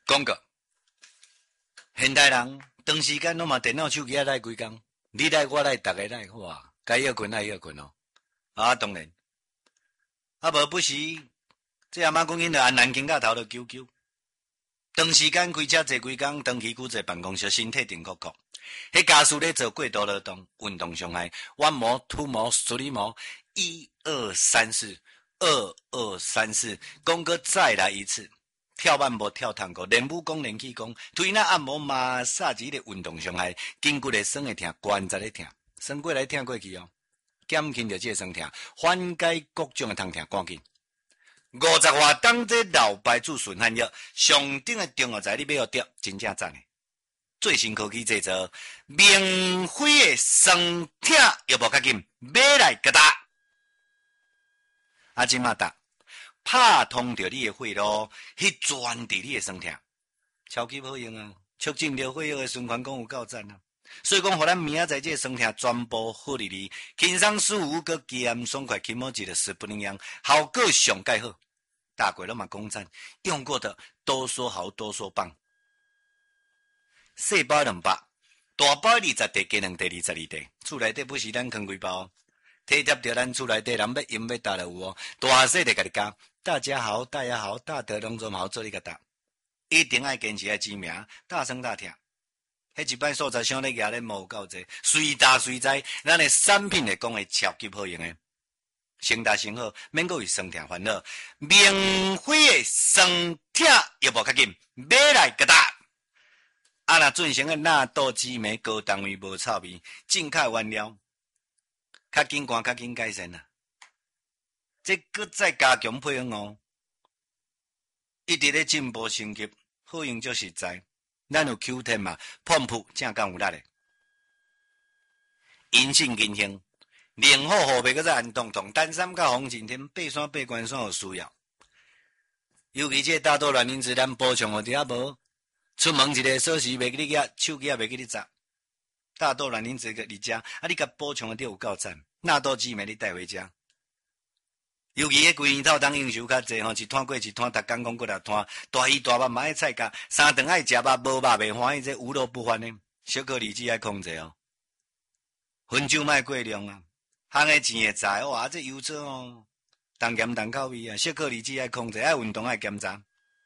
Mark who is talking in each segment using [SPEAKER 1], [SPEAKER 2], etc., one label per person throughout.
[SPEAKER 1] 讲过，现代人长时间拢嘛电脑手机来几工，你来我来，大家来，哇，该要困爱要困哦。啊，当然，啊无不时，这阿妈讲因着按南京甲头就救救。长时间开车坐几工，长期久坐办公室，身体定酷酷。迄家属咧做过度劳动，运动伤害，腕膜、突膜、水膜，1、2、3、4，2234，讲个再来一次。跳慢步、跳探戈，练武功、练气功，推拿按摩、马杀鸡的运动伤害，筋骨的酸会疼，关节的疼，酸过来疼过去哦。减轻着这个酸疼，缓解各种的痛疼，赶紧。50外当这老牌子顺汗药，上顶的中药材你要得，真正赞的。最新科技制作，明辉的酸疼药无较紧，买来给打。啊，今嘛打，拍通着你的血路，去转伫你的酸疼，超级好用啊！促进着血液的循环，讲有够赞啊！所以讲，互咱明仔载这酸疼全部好哩哩，轻松舒服，佮健爽快，起毛一个食不营养，效果上盖好。大鬼拢嘛讲赞，用过的多说好，多说棒。细包200，大包20地，加2地22地，厝内底不是咱扛几包，体贴着咱厝内底人要饮要打就有哦。大细地甲你讲，大家好，大家好，大德隆总好，做你个答，一定爱坚持爱知名，大声大听。迄一摆所在商咧举咧无够济，随打随在，咱的产品会讲会超级好用诶。先大先好，免阁为酸疼烦恼。明辉的酸疼药无较紧，买来个打。啊那准成的纳豆激酶高单位无臭味，正确原料，较紧管较紧改善啊。这搁再加强配方哦，一直咧进步升级，好用就实在。咱有 Q10 嘛，碰扑正讲有力的。阴性阴性，冷好后背搁再按痛痛，单三甲红景天爬山爬关山有需要。尤其这大多卵磷脂咱补充互伫遐无，出门一个锁匙袂记你举，手机也袂记你砸。大多卵磷脂个你食，啊你甲补充的有够赞，纳豆鸡尾你带回家。尤其迄规年头当应酬较济吼，一摊过一摊，逐工讲过六摊，大鱼大肉嘛爱菜价，三顿爱食肉，无肉袂欢喜，这无肉不欢呢。小可理智爱控制哦，分酒莫过量啊，烘的钱会在哇，这油脂哦，重咸重口味啊，小可理智爱控制，爱运动爱检查。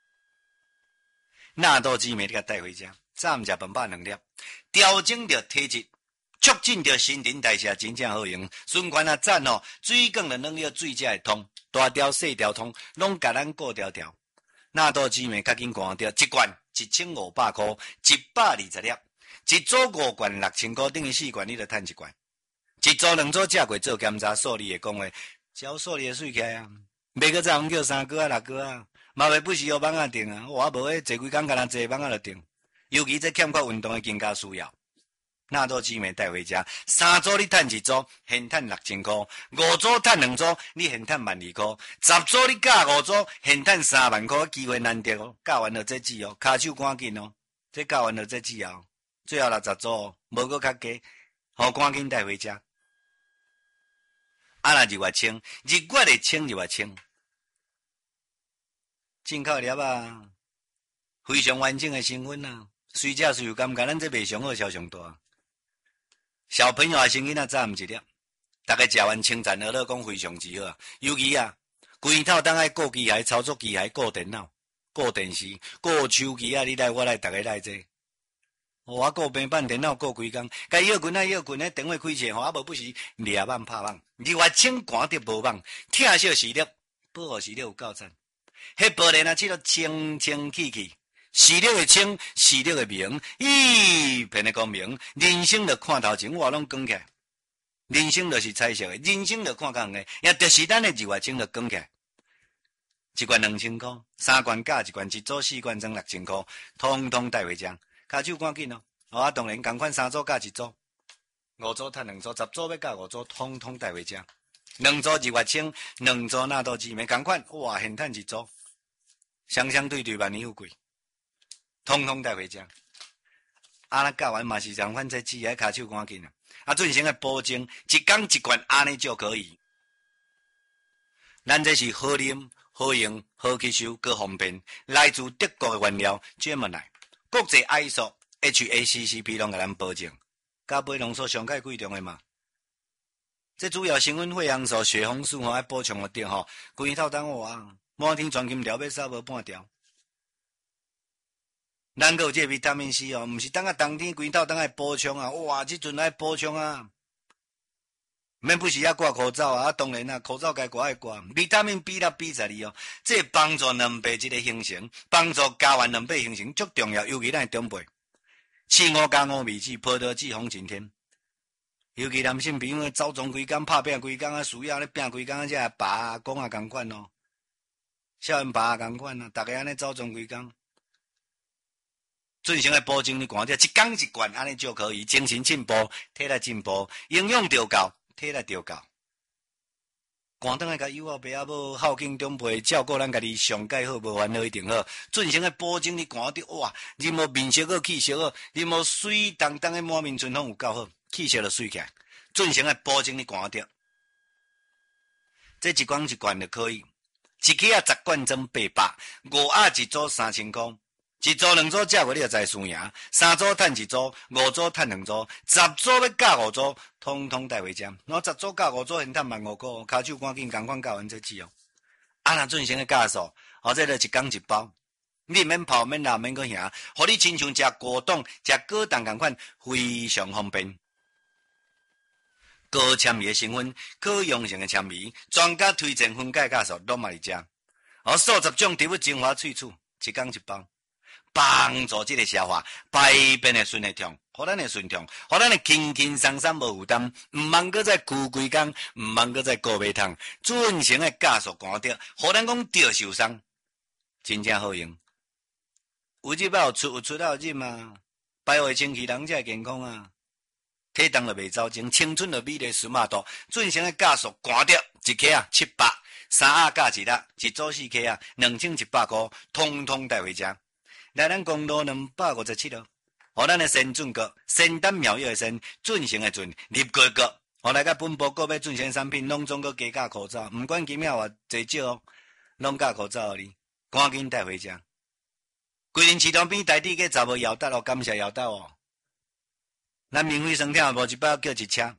[SPEAKER 1] 纳豆鸡尾你甲带回家，早午食饭饱2粒，调整着体质。促进着新陈代谢，真正好用。循环啊赞哦，水管的能力水才会通，大条细条通，拢甲咱顾条条。纳豆鸡尾较紧看着，一罐1500块，120粒，一组5罐6000块，等于4罐你就赚1罐。一组2组食过做检查，数理会讲话，只数理会水起来啊。袂个再叫3个啊6个啊，嘛袂不是互网啊定啊，我无迄坐几工，甲人坐网啊就定。尤其这欠缺运动的更加需要。纳豆鸡尾带回家，3组你赚1组，现赚6000块；5组赚2组，你现赚12000块；10组你加5组，现赚3万块。机会难得哦，教完了再记哦，骹手赶紧哦，这教完了再记哦。最后60组哦，无搁较加，好赶紧带回家。啊，若日月清，日月的清日月清，进口粒啊，非常完整的成分啊，随食随有感觉，咱这卖上好销上大。小朋友啊，生囡仔早毋一粒，大家食完称赞而乐，讲非常之好啊。尤其啊，规套当爱顾机械、操作机械、顾电脑、顾电视、顾手机啊，你来我来，大家来这。我顾平板电脑顾规工，该要困啊要困，迄电话开起吼，啊无不是掠网拍网，日月清寒得无网，疼惜视力，保护视力有够赞。迄玻璃啊，切到清清气气。视力的清，视力的明，一片的光明，人生的看头前我拢光起来，人生就是彩色的，人生就看较远的，也就是咱的日月清就光起来。一罐2000块，3罐加1罐，1组4罐装6000块，通通带回家。骹手赶紧哦，啊当然同款3组加1组，5组赚2组，10组要加5组，通通带回家。2组日月清，2组纳豆鸡尾，同款哇，现赚1组，双双对对万年富贵。通通带回家，啊！咱教完嘛是相反，再煮喺骹手赶紧啊！啊，进行个保证，一缸1罐安尼就可以。咱这是好啉、 好用、好吸收、高方便，来自德国的原料 Gemini， 国际 ISO、HACCP 拢甲咱保证，甲买浓缩上界贵重的嘛。这主要成分血红素、血红素爱补充着吼，规套当哇，满天全金条要扫无半条。咱个有这维他命 C 哦，毋是当冬天规套当爱补充啊，哇，即阵爱补充啊。免不时啊挂口罩啊，当然啊，口罩该挂爱挂。维他命 B6、B12哦，这帮助卵白质的形成，帮助睾丸卵白形成足重要，尤其咱中辈，吃5加5米脂、葡萄脂、红景天。尤其男性朋友走总规工、拍拼规工啊，需要咧拼规工啊，这爸啊、公啊共款哦，少年爸啊共款啊，逐个安尼走总规工。进行的补充你看着，一工一罐安尼就可以，精神进步，体力进步，营养调够，体力调够。赶顿来甲幼仔爸母孝敬长辈，照顾咱家己上介好，无烦恼一定好。进行的补充你看着，哇，你无面色好，气色好，你无水当当的满面春风有够好，气色就水起来。进行的补充你看着，这一罐一罐就可以，一支啊10罐装800，5盒一组3000块。一组2组价过你就知输赢，3组赚1组，5组赚2组，10组要加5组，通通带回家。然后10组加5组，现赚万5块，骹手赶紧共款教完这钱哦。啊，若进行的加数，这就一工一包，你免泡免拿免搁行，互你亲像食果冻、食果冻共款，非常方便。高纤维的成分，可溶性的纤维，专家推荐分解加数，拢嘛是这。数10种植物精华萃取，一工一包。帮助这个消化排便的顺畅，互咱的顺畅，互咱的轻轻松松无负担，毋茫搁再顾规工，毋茫搁再顾马桶，准成的加速赶着，互咱讲着受伤，真正好用。有入有出，有出有入嘛，排位清气人才会健康啊，体重就袂走精，青春就美丽smart度，准成的加速赶着，一克啊700，3盒加1盒，一组4克啊2100块，通通带回家。来咱公路257号，互咱的先准国仙丹妙药的仙，准成的准，立个个，互来个本部个要准成产品，拢总个加价口罩，毋管金额偌济少哦，拢加口罩你，赶紧带回家。规日市场边台底个查无姚达哦，感谢姚达哦。咱免费商店无一百叫一车。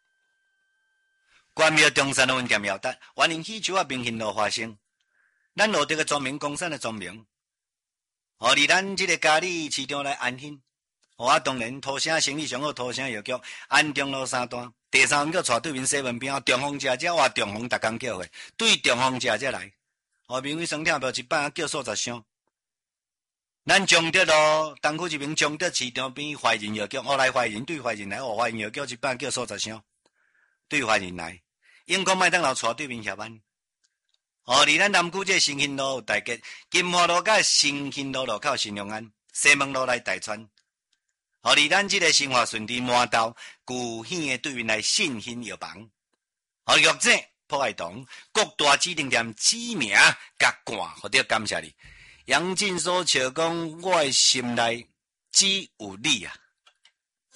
[SPEAKER 1] 关庙中山路文店姚达，欢迎喜酒啊明兴路发生。咱路德个庄名，公山的庄名。离咱这个嘉义市场来安心，当然土城生意上好，土城药局安中路3段，第3叫带对面西门边中丰食者，中丰逐工叫的，对中丰食者来，免费商店标一百叫数10箱。咱中德路东区这边中德市场边怀仁药局，来怀仁对怀仁来，怀仁药局一百叫数10箱，对怀仁来，永康麦当劳带对面下班。离咱南区这新兴路大街，金华路甲新兴路路口新隆安，西门路来大川。离咱这个新华顺地满道古县的对面来信兴药房。药剂破坏堂各大指定店指名甲冠，或者感谢你。杨进所笑讲，我的心内只有你啊！